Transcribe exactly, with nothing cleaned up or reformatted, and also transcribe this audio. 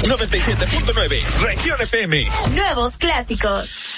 noventa y siete punto nueve, Región F M. Nuevos clásicos.